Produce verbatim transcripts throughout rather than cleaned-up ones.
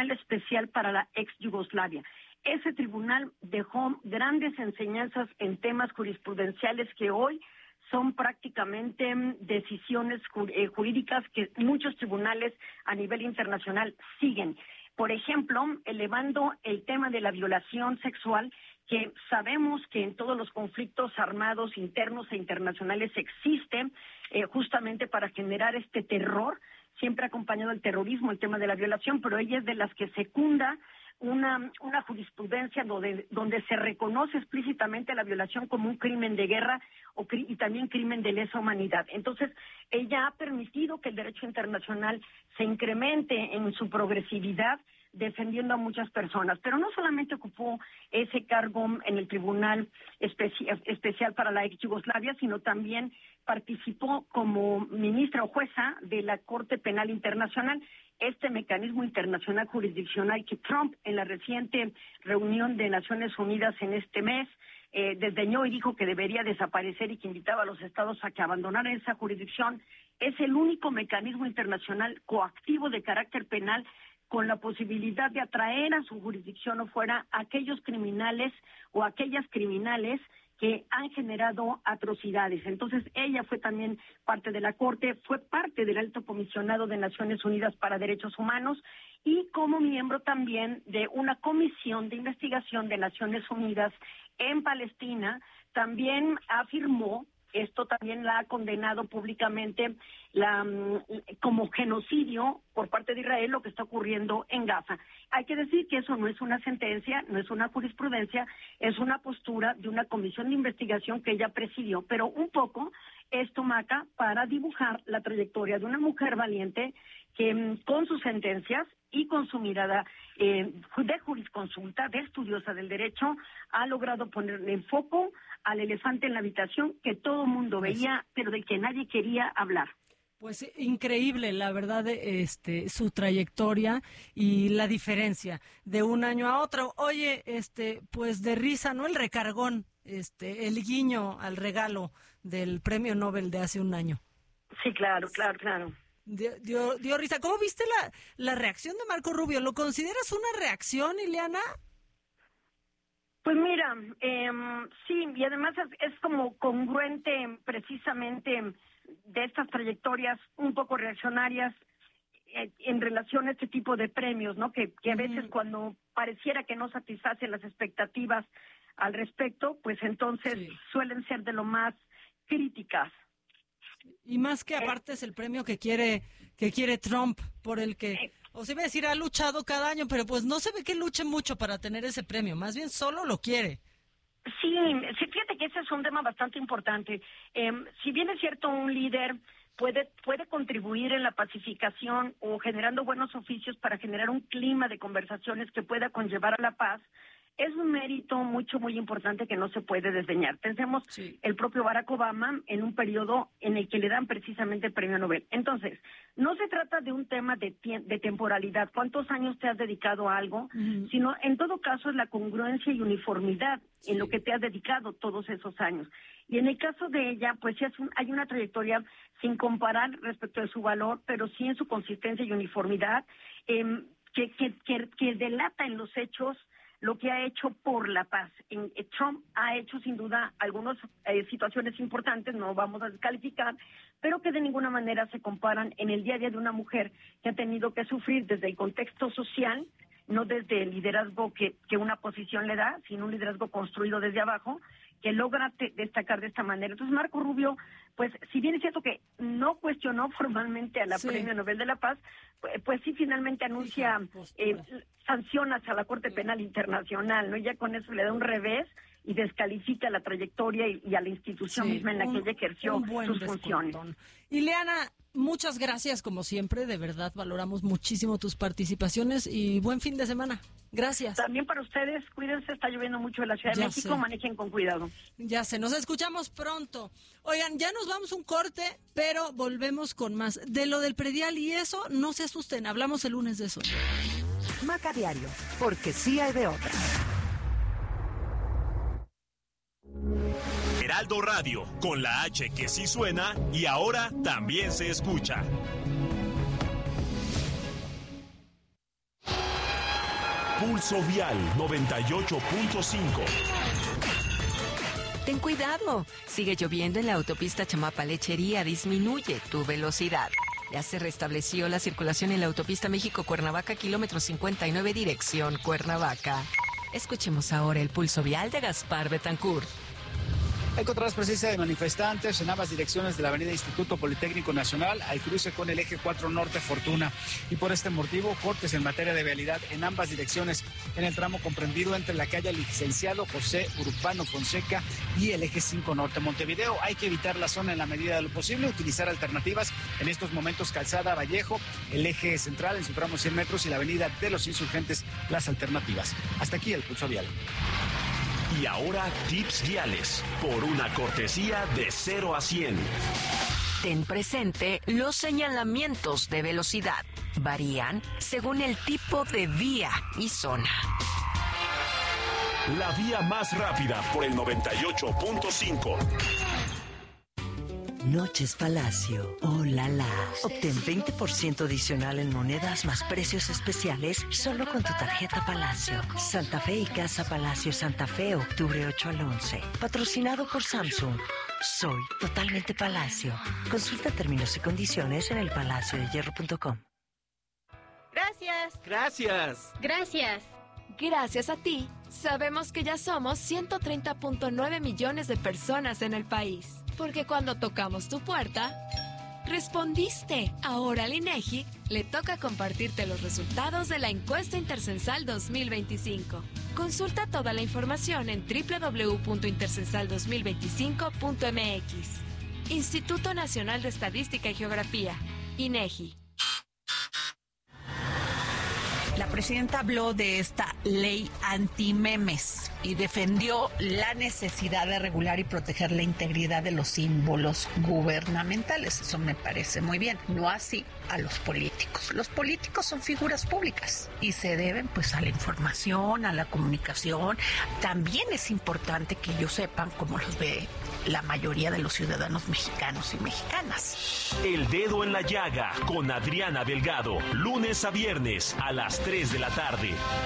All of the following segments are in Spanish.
Tribunal Especial para la Ex Yugoslavia. Ese tribunal dejó grandes enseñanzas en temas jurisprudenciales que hoy son prácticamente decisiones jurídicas que muchos tribunales a nivel internacional siguen. Por ejemplo, elevando el tema de la violación sexual, que sabemos que en todos los conflictos armados internos e internacionales existe eh, justamente para generar este terror, siempre acompañado del terrorismo, el tema de la violación, pero ella es de las que secunda una una jurisprudencia donde donde se reconoce explícitamente la violación como un crimen de guerra o cri- y también crimen de lesa humanidad. Entonces, ella ha permitido que el derecho internacional se incremente en su progresividad, defendiendo a muchas personas, pero no solamente ocupó ese cargo en el Tribunal Especi- Especial para la Ex Yugoslavia, sino también participó como ministra o jueza de la Corte Penal Internacional, este mecanismo internacional jurisdiccional que Trump en la reciente reunión de Naciones Unidas en este mes eh, desdeñó y dijo que debería desaparecer y que invitaba a los estados a que abandonaran esa jurisdicción. Es el único mecanismo internacional coactivo de carácter penal con la posibilidad de atraer a su jurisdicción o fuera a aquellos criminales o aquellas criminales que han generado atrocidades. Entonces, ella fue también parte de la Corte, fue parte del Alto Comisionado de Naciones Unidas para Derechos Humanos y como miembro también de una comisión de investigación de Naciones Unidas en Palestina, también afirmó, esto también la ha condenado públicamente la, como genocidio por parte de Israel lo que está ocurriendo en Gaza. Hay que decir que eso no es una sentencia, no es una jurisprudencia, es una postura de una comisión de investigación que ella presidió, pero un poco esto, Maca, para dibujar la trayectoria de una mujer valiente que con sus sentencias y con su mirada eh, de jurisconsulta, de estudiosa del derecho, ha logrado ponerle en foco al elefante en la habitación que todo el mundo veía, pero del que nadie quería hablar. Pues increíble, la verdad, este, su trayectoria y la diferencia de un año a otro. Oye, este, pues de risa, ¿no? El recargón, este, el guiño al regalo del Premio Nobel de hace un año. Sí, claro, claro, claro. Dio, dio, dio risa. ¿Cómo viste la, la reacción de Marco Rubio? ¿Lo consideras una reacción, Ileana? Pues mira, eh, sí, y además es, es como congruente precisamente de estas trayectorias un poco reaccionarias eh, en relación a este tipo de premios, ¿no? Que, que a veces cuando pareciera que no satisface las expectativas al respecto, pues entonces sí, suelen ser de lo más críticas. Y más que aparte es el premio que quiere que quiere Trump, por el que, o se iba a decir, ha luchado cada año, pero pues no se ve que luche mucho para tener ese premio, más bien solo lo quiere. Sí, sí, fíjate que ese es un tema bastante importante. Eh, si bien es cierto, un líder puede puede contribuir en la pacificación o generando buenos oficios para generar un clima de conversaciones que pueda conllevar a la paz, es un mérito mucho, muy importante que no se puede desdeñar. Pensemos sí. el propio Barack Obama en un periodo en el que le dan precisamente el premio Nobel. Entonces, no se trata de un tema de, tie- de temporalidad, cuántos años te has dedicado a algo, uh-huh. sino en todo caso es la congruencia y uniformidad sí. en lo que te has dedicado todos esos años. Y en el caso de ella, pues sí es un, hay una trayectoria sin comparar respecto de su valor, pero sí en su consistencia y uniformidad, eh, que, que, que, que delata en los hechos lo que ha hecho por la paz. En, eh, Trump ha hecho sin duda algunas eh, situaciones importantes, no vamos a descalificar, pero que de ninguna manera se comparan en el día a día de una mujer que ha tenido que sufrir desde el contexto social, no desde el liderazgo que, que una posición le da, sino un liderazgo construido desde abajo, que logra te, destacar de esta manera. Entonces, Marco Rubio, pues, si bien es cierto que no cuestionó formalmente a la sí. Premio Nobel de la Paz, pues, pues sí finalmente anuncia eh, sanciones a la Corte sí. Penal Internacional, ¿no? Y ya con eso le da un revés y descalifica la trayectoria y, y a la institución sí, misma en la un, que ella ejerció sus funciones. Ileana, muchas gracias, como siempre, de verdad valoramos muchísimo tus participaciones y buen fin de semana. Gracias. También para ustedes, cuídense, está lloviendo mucho en la Ciudad ya de México, sé. Manejen con cuidado. Ya sé, nos escuchamos pronto. Oigan, ya nos vamos un corte, pero volvemos con más. De lo del predial y eso, no se asusten, hablamos el lunes de eso. Maca Diario, porque sí hay de otra. Heraldo Radio, con la H que sí suena y ahora también se escucha. Pulso Vial noventa y ocho punto cinco. Ten cuidado, sigue lloviendo en la autopista Chamapa-Lechería, disminuye tu velocidad. Ya se restableció la circulación en la autopista México-Cuernavaca, kilómetro cincuenta y nueve, dirección Cuernavaca. Escuchemos ahora el pulso vial de Gaspar Betancourt. Hay encontradas presencia de manifestantes en ambas direcciones de la avenida Instituto Politécnico Nacional al cruce con el eje cuatro Norte Fortuna. Y por este motivo, cortes en materia de vialidad en ambas direcciones en el tramo comprendido entre la calle Licenciado José Urbano Fonseca y el eje cinco Norte Montevideo. Hay que evitar la zona en la medida de lo posible, utilizar alternativas. En estos momentos, Calzada Vallejo, el eje central en su tramo cien metros y la avenida de los Insurgentes, las alternativas. Hasta aquí el pulso vial. Y ahora tips viales por una cortesía de cero a cien. Ten presente los señalamientos de velocidad. Varían según el tipo de vía y zona. La vía más rápida por el noventa y ocho punto cinco. Noches Palacio. Oh, la la. Obtén veinte por ciento adicional en monedas más precios especiales solo con tu tarjeta Palacio. Santa Fe y Casa Palacio Santa Fe, octubre ocho al once. Patrocinado por Samsung. Soy totalmente Palacio. Consulta términos y condiciones en el palacio de hierro punto com. Gracias. Gracias. Gracias. Gracias a ti, sabemos que ya somos ciento treinta punto nueve millones de personas en el país. Porque cuando tocamos tu puerta, respondiste. Ahora al INEGI le toca compartirte los resultados de la encuesta Intercensal dos mil veinticinco. Consulta toda la información en doble u doble u doble u punto intercensal dos mil veinticinco punto m x. Instituto Nacional de Estadística y Geografía, INEGI. La presidenta habló de esta ley anti-memes y defendió la necesidad de regular y proteger la integridad de los símbolos gubernamentales. Eso me parece muy bien. No así a los políticos. Los políticos son figuras públicas y se deben pues a la información, a la comunicación. También es importante que ellos sepan cómo los ve la mayoría de los ciudadanos mexicanos y mexicanas. El dedo en la llaga con Adriana Delgado, lunes a viernes a las tres de la tarde.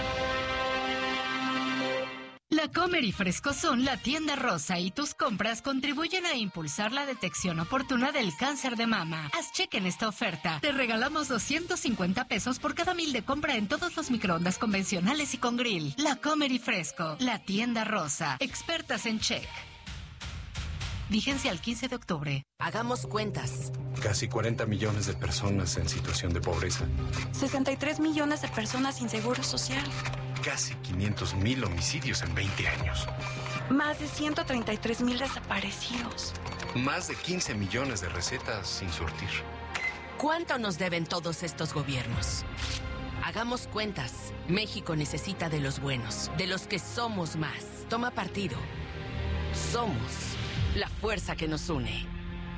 La Comer y Frescosón, la tienda rosa y tus compras contribuyen a impulsar la detección oportuna del cáncer de mama. Haz cheque en esta oferta. Te regalamos doscientos cincuenta pesos por cada mil de compra en todos los microondas convencionales y con grill. La Comer y Fresco, la tienda rosa, expertas en check. Vigencia al quince de octubre. Hagamos cuentas. Casi cuarenta millones de personas en situación de pobreza. sesenta y tres millones de personas sin seguro social. Casi quinientos mil homicidios en veinte años. Más de ciento treinta y tres mil desaparecidos. Más de quince millones de recetas sin surtir. ¿Cuánto nos deben todos estos gobiernos? Hagamos cuentas. México necesita de los buenos, de los que somos más. Toma partido. Somos la fuerza que nos une.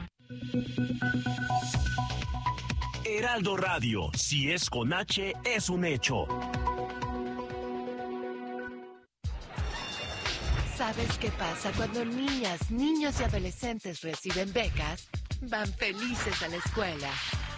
Heraldo Radio, si es con H, es un hecho. ¿Sabes qué pasa cuando niñas, niños y adolescentes reciben becas? Van felices a la escuela.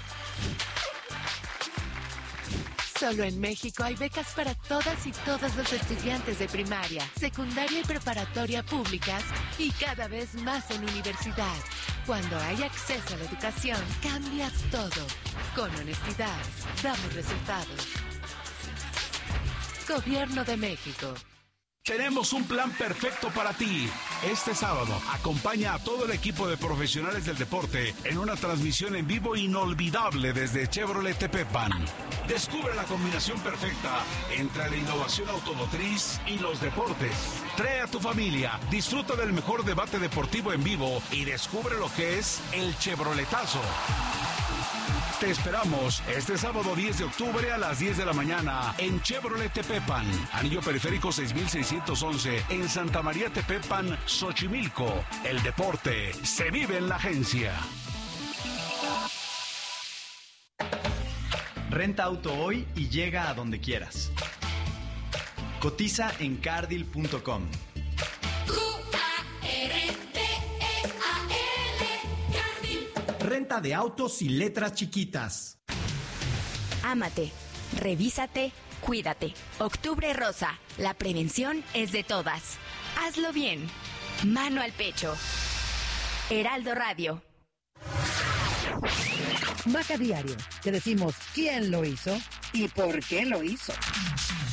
Solo en México hay becas para todas y todos los estudiantes de primaria, secundaria y preparatoria públicas y cada vez más en universidad. Cuando hay acceso a la educación, cambias todo. Con honestidad, damos resultados. Gobierno de México. Tenemos un plan perfecto para ti. Este sábado, acompaña a todo el equipo de profesionales del deporte en una transmisión en vivo inolvidable desde Chevrolet Tepepan. Descubre la combinación perfecta entre la innovación automotriz y los deportes. Trae a tu familia, disfruta del mejor debate deportivo en vivo y descubre lo que es el Chevroletazo. Te esperamos este sábado diez de octubre a las diez de la mañana en Chevrolet Tepepan, Anillo Periférico seis mil seiscientos once en Santa María Tepepan, Xochimilco. El deporte se vive en la agencia. Renta auto hoy y llega a donde quieras. Cotiza en cardil punto com. Renta de autos y letras chiquitas. Ámate, revísate Cuídate. Octubre Rosa. La prevención es de todas. Hazlo bien. Mano al pecho. Heraldo Radio. Maca Diario. Te decimos quién lo hizo y por qué lo hizo.